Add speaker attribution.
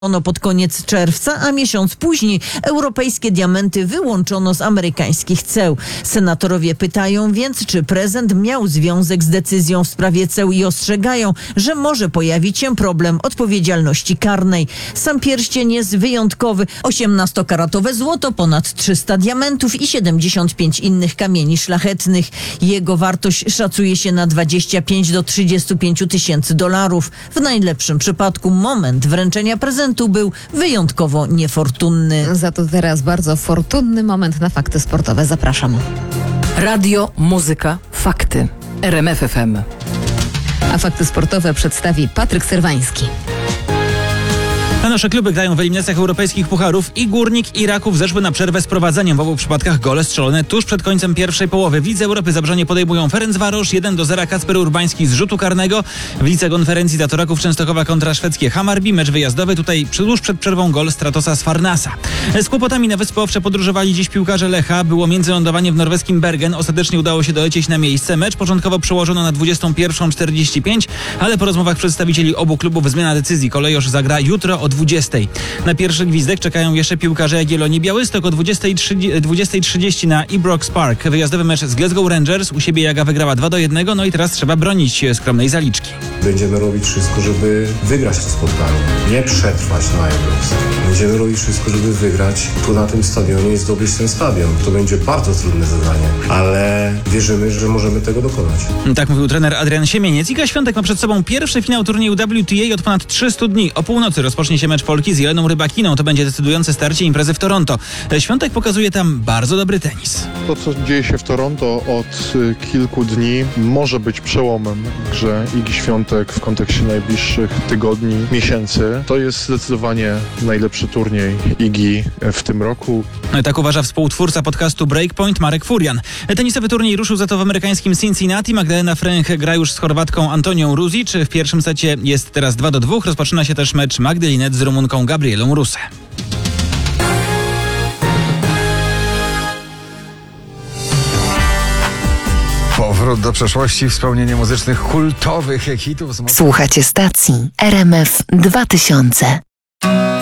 Speaker 1: pod koniec czerwca, a miesiąc później europejskie diamenty wyłączono z amerykańskich ceł. Senatorowie pytają więc, czy prezent miał związek z decyzją w sprawie ceł i ostrzegają, że może pojawić się problem odpowiedzialności karnej. Sam pierścień jest wyjątkowy. 18-karatowe złoto, ponad 300 diamentów i 75 innych kamieni szlachetnych. Jego wartość szacuje się na 25 do 35 tysięcy dolarów. W najlepszym przypadku moment wręczenia prezentu był wyjątkowo niefortunny.
Speaker 2: Za to teraz bardzo fortunny moment na fakty sportowe. Zapraszam.
Speaker 3: Radio, muzyka, fakty. RMF FM.
Speaker 2: A fakty sportowe przedstawi Patryk Serwański.
Speaker 4: A nasze kluby grają w eliminacjach europejskich pucharów. I Górnik, i Raków zeszły na przerwę z prowadzeniem. W obu przypadkach gole strzelone tuż przed końcem pierwszej połowy. W Lidze Europy Zabrzanie podejmują Ferencvaros 1-0. Kacper Urbański z rzutu karnego. W Lidze Konferencji Tato Raków Częstochowa kontra szwedzkie Hammarby. Mecz wyjazdowy. Tutaj tuż przed przerwą gol Stratosa z Farnasa. Z kłopotami na Wyspy Owcze podróżowali dziś piłkarze Lecha. Było międzylądowanie w norweskim Bergen. Ostatecznie udało się dolecieć na miejsce. Mecz początkowo przełożono na 21:45, ale po rozmowach przedstawicieli obu klubów zmiana decyzji. Kolejorz zagra jutro o 20. Na pierwszy gwizdek czekają jeszcze piłkarze Jagiellonii Białystok o 20:30 na Ibrox Park. Wyjazdowy mecz z Glasgow Rangers. U siebie Jaga wygrała 2-1, no i teraz trzeba bronić skromnej zaliczki.
Speaker 5: Będziemy robić wszystko, żeby wygrać to spotkanie, nie przetrwać na Ibrox. Będziemy robić wszystko, żeby wygrać tu na tym stadionie i zdobyć ten stadion. To będzie bardzo trudne zadanie, ale wierzymy, że możemy tego dokonać.
Speaker 4: Tak mówił trener Adrian Siemieniec. Iga Świątek ma przed sobą pierwszy finał turnieju WTA od ponad 300 dni. O północy rozpocznie się mecz Polki z Jeleną Rybakiną. To będzie decydujące starcie imprezy w Toronto. Świątek pokazuje tam bardzo dobry tenis.
Speaker 6: To, co dzieje się w Toronto od kilku dni, może być przełomem w grze Igi Świątek w kontekście najbliższych tygodni, miesięcy. To jest zdecydowanie najlepszy turniej Igi w tym roku.
Speaker 4: Tak uważa współtwórca podcastu Breakpoint Marek Furian. Tenisowy turniej ruszył za to w amerykańskim Cincinnati. Magdalena Fręch gra już z Chorwatką Antonią Ruzic. W pierwszym secie jest teraz 2-2. Rozpoczyna się też mecz Magdy Linette z Rumunką Gabrielą Ruse.
Speaker 7: Powrót do przeszłości, wspomnienie muzycznych kultowych hitów.
Speaker 8: Słuchacie stacji RMF 2000.